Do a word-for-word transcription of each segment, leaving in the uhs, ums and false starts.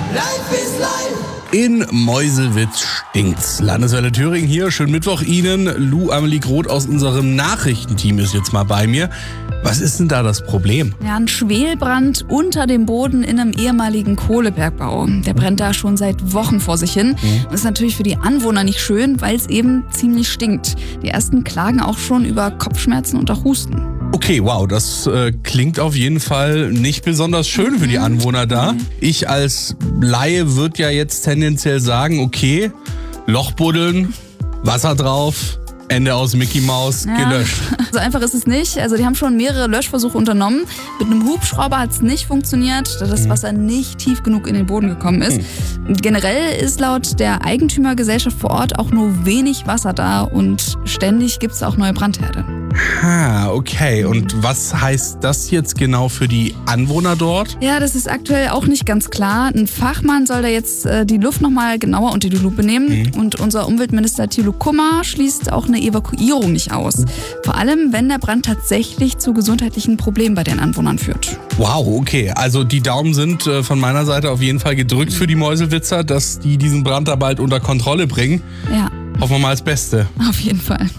Life is life. In Meuselwitz stinkt's. Landeswelle Thüringen hier. Schönen Mittwoch Ihnen. Lou Amelie Groth aus unserem Nachrichtenteam ist jetzt mal bei mir. Was ist denn da das Problem? Ja, ein Schwelbrand unter dem Boden in einem ehemaligen Kohlebergbau. Der brennt da schon seit Wochen vor sich hin. Mhm. Das ist natürlich für die Anwohner nicht schön, weil es eben ziemlich stinkt. Die ersten klagen auch schon über Kopfschmerzen und auch Husten. Okay, wow, das äh, klingt auf jeden Fall nicht besonders schön für die Anwohner da. Ich als Laie würde ja jetzt tendenziell sagen, okay, Loch buddeln, Wasser drauf, Ende aus Mickey Maus, Ja, gelöscht. so einfach ist es nicht. Also die haben schon mehrere Löschversuche unternommen. Mit einem Hubschrauber hat es nicht funktioniert, da das Wasser nicht tief genug in den Boden gekommen ist. Generell ist laut der Eigentümergesellschaft vor Ort auch nur wenig Wasser da und ständig gibt es auch neue Brandherde. Ah, okay. Und was heißt das jetzt genau für die Anwohner dort? Ja, das ist aktuell auch nicht ganz klar. Ein Fachmann soll da jetzt äh, die Luft nochmal genauer unter die Lupe nehmen. Und unser Umweltminister Thilo Kummer schließt auch eine Evakuierung nicht aus. Vor allem, wenn der Brand tatsächlich zu gesundheitlichen Problemen bei den Anwohnern führt. Wow, okay. Also die Daumen sind äh, von meiner Seite auf jeden Fall gedrückt für die Meuselwitzer, dass die diesen Brand da bald unter Kontrolle bringen. Ja, Hoffen wir mal das Beste. auf jeden Fall.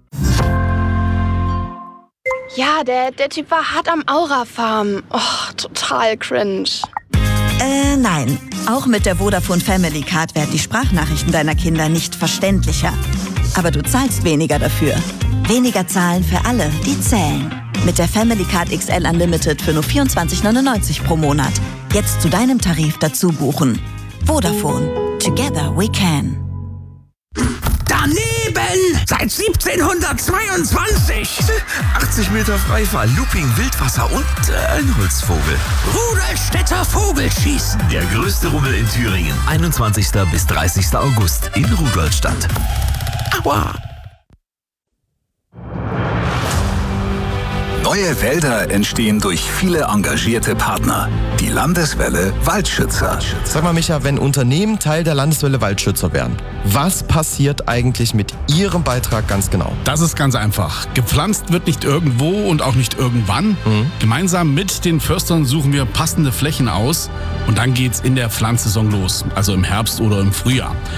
Ja, der, der Typ war hart am Aura-Farm. Oh, total cringe. Äh, nein. Auch mit der Vodafone Family Card werden die Sprachnachrichten deiner Kinder nicht verständlicher. Aber du zahlst weniger dafür. Weniger zahlen für alle, die zählen. Mit der Family Card X L Unlimited für nur vierundzwanzig neunundneunzig pro Monat. Jetzt zu deinem Tarif dazu buchen. Vodafone. Together we can. Daneben! Seit siebzehnhundertzweiundzwanzig! achtzig Meter Freifall, Looping, Wildwasser und äh, ein Holzvogel. Rudolstädter Vogelschießen! Der größte Rummel in Thüringen. einundzwanzigster bis dreißigster August in Rudolstadt. Aua! Neue Wälder entstehen durch viele engagierte Partner. Die Landeswelle Waldschützer. Sag mal, Micha, wenn Unternehmen Teil der Landeswelle Waldschützer werden, was passiert eigentlich mit ihrem Beitrag ganz genau? Das ist ganz einfach. Gepflanzt wird nicht irgendwo und auch nicht irgendwann. Mhm. Gemeinsam mit den Förstern suchen wir passende Flächen aus und dann geht's in der Pflanzsaison los, also im Herbst oder im Frühjahr.